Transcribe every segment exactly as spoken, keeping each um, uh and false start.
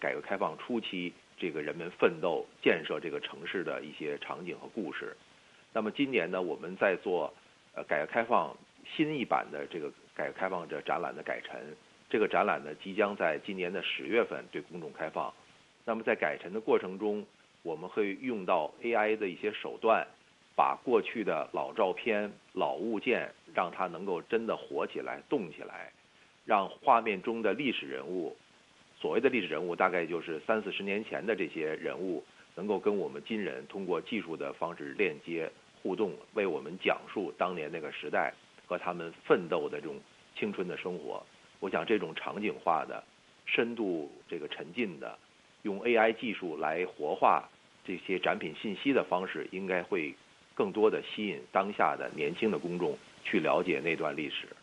改革开放初期这个人们奋斗建设这个城市的一些场景和故事。那么今年呢，我们在做呃改革开放新一版的这个改革开放这展览的改陈，这个展览呢即将在今年的十月份对公众开放。那么在改陈的过程中，我们会用到 A I 的一些手段，把过去的老照片、老物件，让它能够真的活起来、动起来，让画面中的历史人物，所谓的历史人物大概就是三四十年前的这些人物，能够跟我们今人通过技术的方式链接互动，为我们讲述当年那个时代和他们奋斗的这种青春的生活。我想这种场景化的、深度这个沉浸的，用 A I 技术来活化这些展品信息的方式，应该会更多的吸引当下的年轻的公众去了解那段歷史。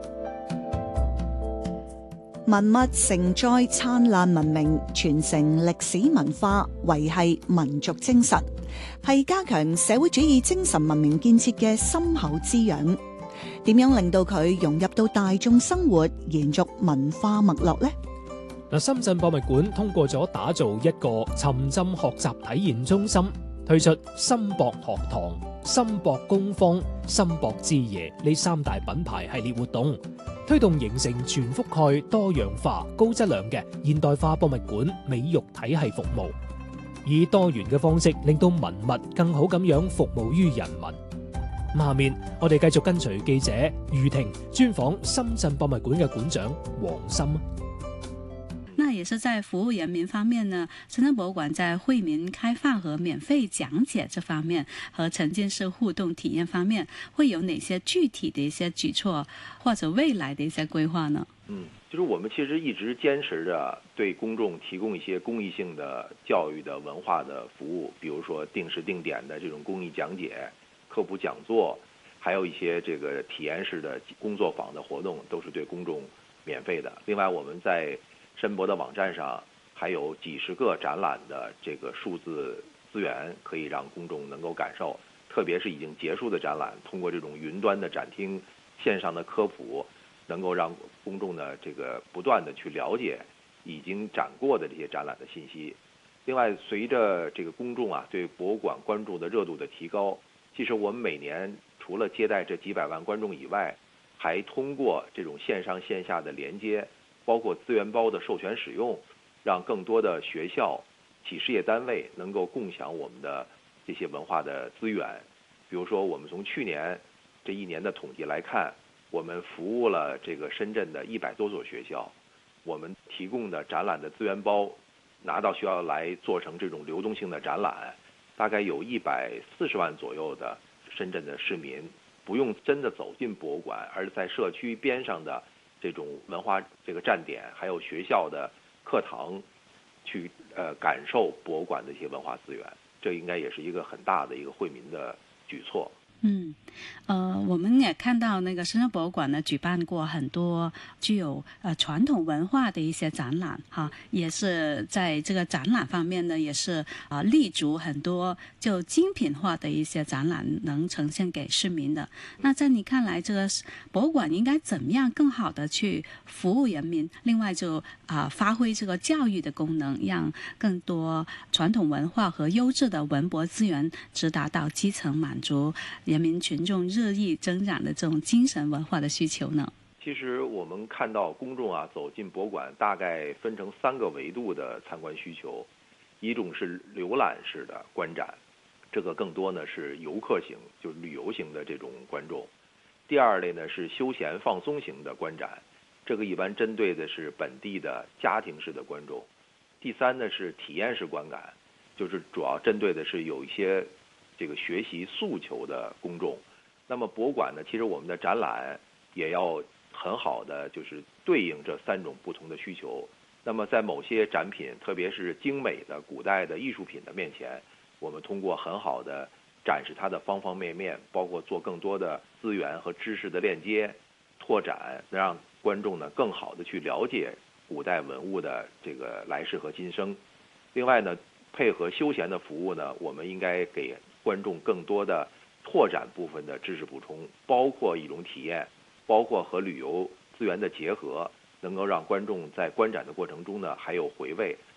文物承載燦爛文明，傳承歷史文化，維繫民族精神，係加強社會主義精神文明建設嘅深厚滋養。點樣令到佢融入到大眾生活，延續文化脈絡呢？ 嗱，深圳博物館通過咗打造一個沉浸學習體驗中心，推出深博學堂、深博工坊、深博之夜呢三大品牌系列活動，推動形成全覆蓋、多樣化、高質量嘅現代化博物館美育體系服務，以多元嘅方式令到文物更好咁樣服務於人民。下面我哋繼續跟隨記者余婷專訪深圳博物館嘅館長黃森。 那也是在服務人民方面呢，深圳博物館在惠民開放和免費講解這方面和沉浸式互動體驗方面，會有哪些具體的一些舉措或者未來的一些規劃呢？ 嗯，就是我們其實一直堅持着對公眾提供一些公益性的教育的文化的服務，比如說定時定點的這種公益講解、科普講座，還有一些這個體驗式的工作坊的活動，都是對公眾免費的。另外，我們在申博的網站上還有幾十個展覽的這個數字資源，可以讓公眾能夠感受，特別是已經結束的展覽，通過這種雲端的展廳、線上的科普，能夠讓公眾呢這個不斷的去了解已經展過的這些展覽的信息。另外，隨着這個公眾啊對博物館關注的熱度的提高，其實我們每年除了接待這幾百萬觀眾以外，還通過這種線上線下的連接，包括資源包的授權使用，讓更多的學校、企事業單位能夠共享我們的這些文化的資源。比如說，我們從去年這一年的統計來看，我們服務了這個深圳的一百多所學校，我們提供的展覽的資源包拿到學校來做成這種流動性的展覽，大概有一百四十萬左右的深圳的市民不用真的走進博物館，而是在社區邊上的這種文化這個站點，還有學校的課堂，去呃感受博物館的一些文化資源，這應該也是一個很大的一個惠民的舉措。 嗯，呃，我們也看到那個深圳博物館呢，舉辦過很多具有呃傳統文化的一些展覽，哈，也是在這個展覽方面呢，也是啊、呃、立足很多就精品化的一些展覽，能呈現給市民的。那在你看來，這個博物館應該怎麼樣更好的去服務人民？另外就啊、呃、發揮這個教育的功能，讓更多傳統文化和優質的文博資源直達到基層，滿足人民群眾日益增長的這種精神文化的需求呢？ 其實我們看到公眾啊走進博物館，大概分成三個維度的參觀需求。一種是瀏覽式的觀展，這個更多呢是遊客型，就是旅遊型的這種觀眾。第二類呢是休閒放鬆型的觀展，這個一般針對的是本地的家庭式的觀眾。第三呢是體驗式觀感，就是主要針對的是有一些這個學習訴求的公眾。那麼博物館呢，其實我們的展覽也要很好的就是對應這三種不同的需求。那麼在某些展品，特別是精美的古代的藝術品的面前，我們通過很好的展示它的方方面面，包括做更多的資源和知識的鏈接拓展，讓觀眾呢更好的去了解古代文物的這個來世和今生。另外呢，配合休閒的服務呢，我們應該給觀眾更多的拓展部分的知識補充，包括一種體驗，包括和旅遊資源的結合，能夠讓觀眾在觀展的過程中呢還有回味，